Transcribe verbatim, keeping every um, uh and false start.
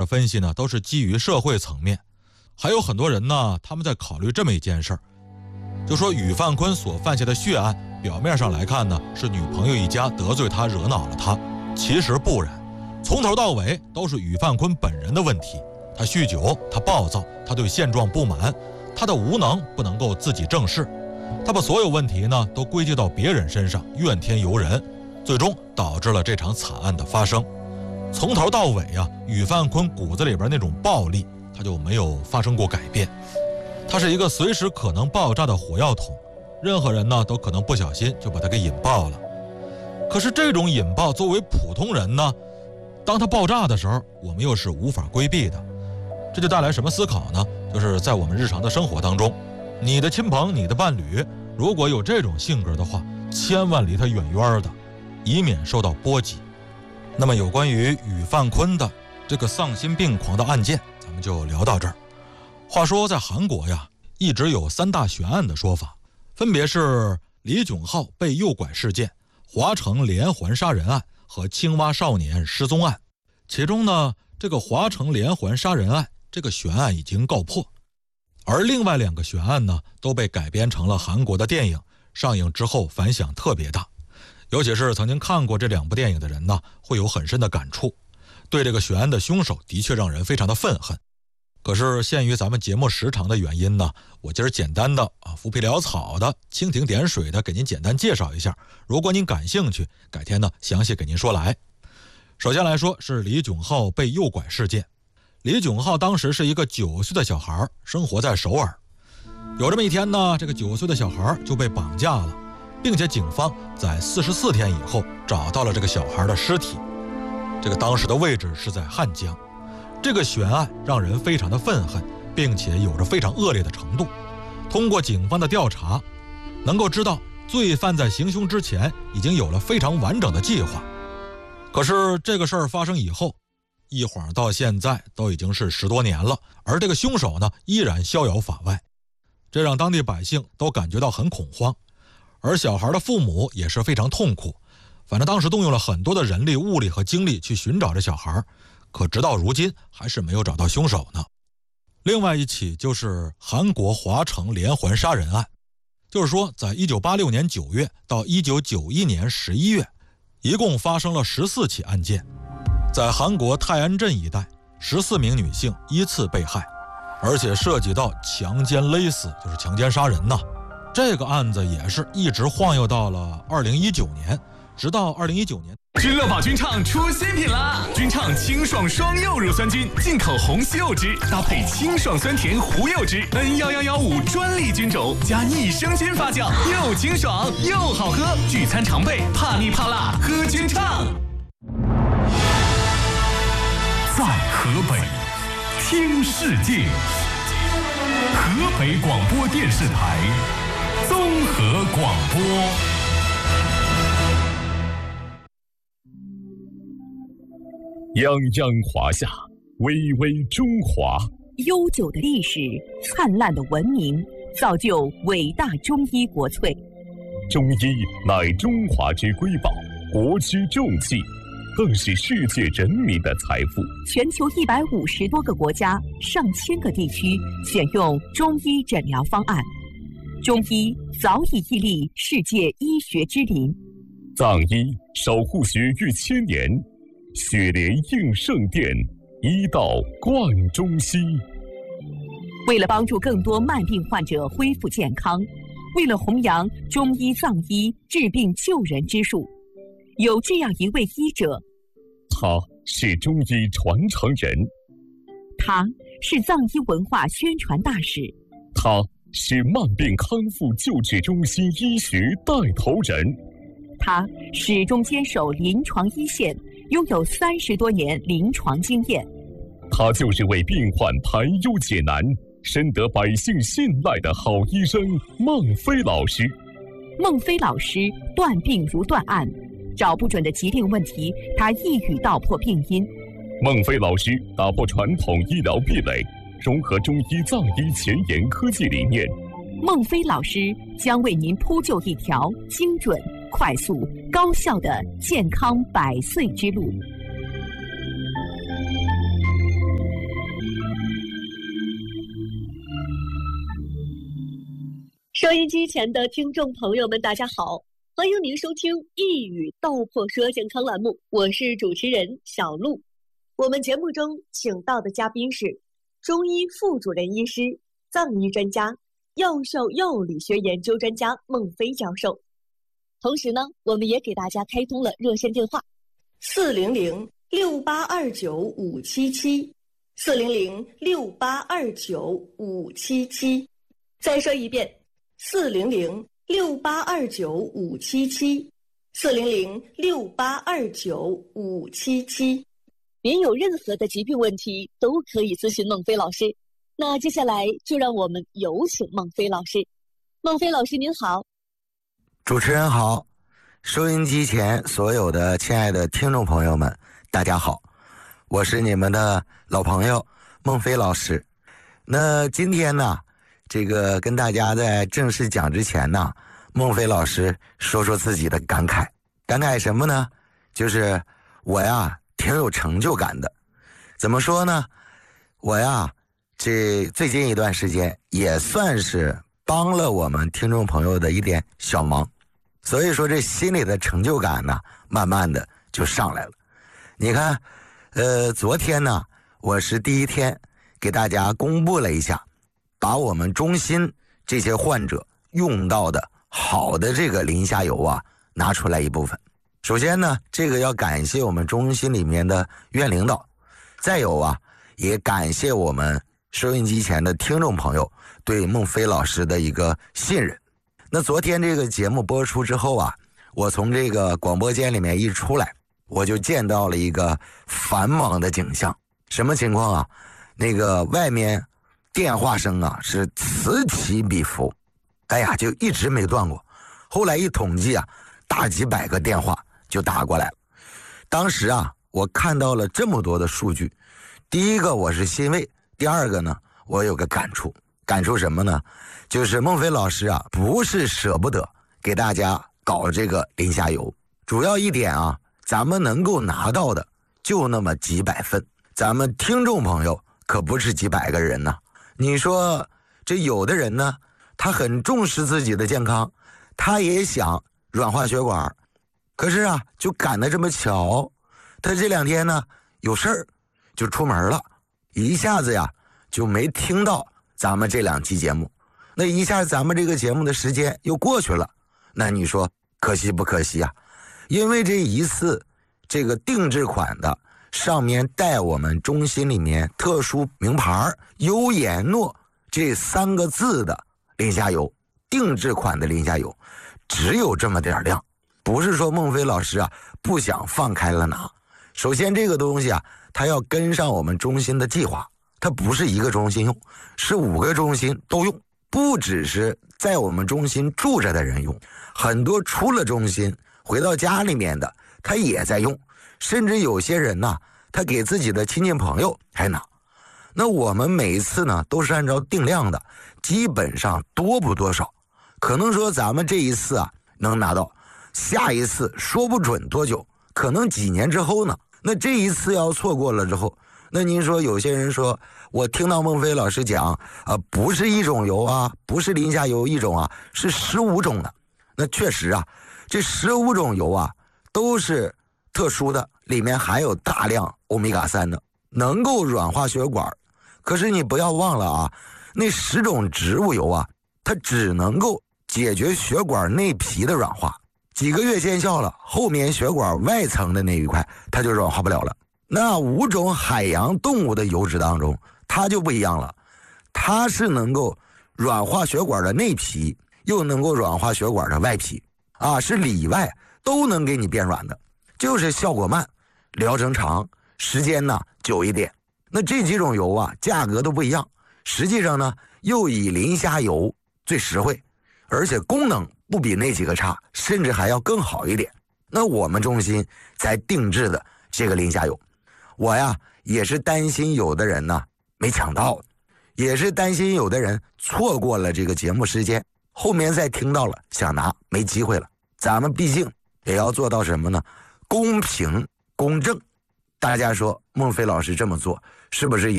分析呢，都是基于社会层面。还有很多人呢，他们在考虑这么一件事儿，就说宇范坤所犯下的血案，表面上来看呢，是女朋友一家得罪他，惹恼了他，其实不然，从头到尾都是宇范坤本人的问题。他酗酒，他暴躁，他对现状不满，他的无能不能够自己正视，他把所有问题呢都归结到别人身上，怨天尤人，最终导致了这场惨案的发生。从头到尾啊，宇范坤骨子里边那种暴力，他就没有发生过改变。他是一个随时可能爆炸的火药桶，任何人呢都可能不小心就把他给引爆了。可是这种引爆，作为普通人呢，当他爆炸的时候，我们又是无法规避的。这就带来什么思考呢？就是在我们日常的生活当中，你的亲朋、你的伴侣，如果有这种性格的话，千万离他远远的，以免受到波及。那么有关于宇范坤的这个丧心病狂的案件，咱们就聊到这儿。话说在韩国呀，一直有三大悬案的说法，分别是李炯浩被诱拐事件、华城连环杀人案和青蛙少年失踪案。其中呢，这个华城连环杀人案这个悬案已经告破，而另外两个悬案呢，都被改编成了韩国的电影，上映之后反响特别大。尤其是曾经看过这两部电影的人呢，会有很深的感触，对这个悬案的凶手的确让人非常的愤恨。可是限于咱们节目时长的原因呢，我今儿简单的啊浮皮潦草的、蜻蜓点水的给您简单介绍一下，如果您感兴趣，改天呢详细给您说来。首先来说是李炯浩被诱拐事件。李炯浩当时是一个九岁的小孩，生活在首尔。有这么一天呢，这个九岁的小孩就被绑架了，并且警方在四十四天以后找到了这个小孩的尸体。这个当时的位置是在汉江。这个悬案让人非常的愤恨，并且有着非常恶劣的程度。通过警方的调查，能够知道罪犯在行凶之前已经有了非常完整的计划。可是这个事儿发生以后，一晃到现在都已经是十多年了，而这个凶手呢依然逍遥法外，这让当地百姓都感觉到很恐慌，而小孩的父母也是非常痛苦。反正当时动用了很多的人力、物力和精力去寻找这小孩，可直到如今还是没有找到凶手呢。另外一起就是韩国华城连环杀人案，就是说在一九八六年九月到一九九一年十一月，一共发生了十四起案件。在韩国泰安镇一带，十四名女性依次被害，而且涉及到强奸勒死，就是强奸杀人呐。这个案子也是一直晃悠到了二零一九年，直到二零一九年。 君乐宝菌畅出新品啦！菌畅清爽双柚乳酸菌，进口红西柚汁搭配清爽酸甜胡柚汁 N 一一一五专利菌种，加益生菌发酵，又清爽又好喝。聚餐常备，怕腻怕辣，喝菌畅。在河北听世界，河北广播电视台综合广播。泱泱华夏，巍巍中华。 悠久的历史，灿烂的文明，造就伟大中医国粹。 中医乃中华之瑰宝，国之重器，更是世界人民的财富。 全球一百五十多个国家、上千个地区选用中医诊疗方案，中医早已屹立世界医学之林。 藏医守护学逾千年，雪莲应圣殿，医道贯中西。 为了帮助更多慢病患者恢复健康，为了弘扬中医藏医治病救人之术，有这样一位医者， 他是中医传承人， 他是藏医文化宣传大使， 他是慢病康复救治中心医学带头人， 他始终坚守临床一线，拥有三十多年临床经验。 他就是为病患排忧解难、深得百姓信赖的好医生孟非老师。 孟非老师断病如断案，找不准的疾病问题，他一语道破病因。 孟非老师打破传统医疗壁垒，融合中医藏医前沿科技理念。 孟非老师将为您铺就一条精准、快速、高效的健康百岁之路。 收音机前的听众朋友们，大家好，欢迎您收听一语道破说健康栏目，我是主持人小璐。我们节目中请到的嘉宾是中医副主任医师、藏医专家、药效药理学研究专家孟非教授。同时呢，我们也给大家开通了热线电话四零零六八二九五七七，四零零六八二九五七七。再说一遍，四零零六八二九五七七，四零零六八二九五七七。您有任何的疾病问题都可以咨询孟非老师。那接下来就让我们有请孟非老师。孟非老师您好。 主持人好，收音机前所有的亲爱的听众朋友们，大家好，我是你们的老朋友孟非老师。那今天呢，这个跟大家在正式讲之前呢，孟非老师说说自己的感慨。感慨什么呢？就是我呀挺有成就感的。怎么说呢？我呀这最近一段时间也算是帮了我们听众朋友的一点小忙，所以说这心里的成就感呢慢慢的就上来了。你看呃，昨天呢我是第一天给大家公布了一下把我们中心这些患者用到的好的这个磷虾油啊拿出来一部分。首先呢，这个要感谢我们中心里面的院领导，再有啊也感谢我们收音机前的听众朋友对孟非老师的一个信任。那昨天这个节目播出之后啊，我从这个广播间里面一出来，我就见到了一个繁忙的景象。什么情况啊？那个外面电话声啊是此起彼伏，哎呀就一直没断过。后来一统计啊，大几百个电话就打过来了。当时啊我看到了这么多的数据，第一个我是欣慰，第二个呢我有个感触。感触什么呢？就是孟非老师啊不是舍不得给大家搞这个磷虾油，主要一点啊，咱们能够拿到的就那么几百份，咱们听众朋友可不是几百个人呢。你说这有的人呢，他很重视自己的健康，他也想软化血管，可是啊就赶得这么巧，他这两天呢有事儿就出门了，一下子呀就没听到咱们这两期节目，那一下咱们这个节目的时间又过去了，那你说可惜不可惜啊？因为这一次这个定制款的上面带我们中心里面特殊名牌优颜诺这三个字的磷虾油，定制款的磷虾油只有这么点量，不是说孟非老师啊不想放开了拿。首先这个东西啊它要跟上我们中心的计划，它不是一个中心用，是五个中心都用，不只是在我们中心住着的人用，很多出了中心回到家里面的他也在用，甚至有些人呢他给自己的亲戚朋友还拿。那我们每一次呢都是按照定量的，基本上多不多少，可能说咱们这一次啊能拿到，下一次说不准多久，可能几年之后呢。那这一次要错过了之后，那您说有些人说我听到孟非老师讲啊、呃，不是一种油啊，不是磷虾油一种啊，是十五种的。那确实啊，这十五种油啊都是特殊的，里面含有大量欧米伽三的，能够软化血管。可是你不要忘了啊，那十种植物油啊，它只能够解决血管内皮的软化，几个月见效了，后面血管外层的那一块它就软化不了了。那五种海洋动物的油脂当中，它就不一样了，它是能够软化血管的内皮，又能够软化血管的外皮啊，是里外都能给你变软的，就是效果慢，疗程长，时间呢久一点。那这几种油啊价格都不一样，实际上呢又以磷虾油最实惠，而且功能不比那几个差，甚至还要更好一点。那我们中心才定制的这个磷虾油，我呀也是担心有的人呢没抢到，也是担心有的人错过了这个节目时间，后面再听到了想拿没机会了。咱们毕竟也要做到什么呢？公平公正。大家说孟非老师这么做是不是也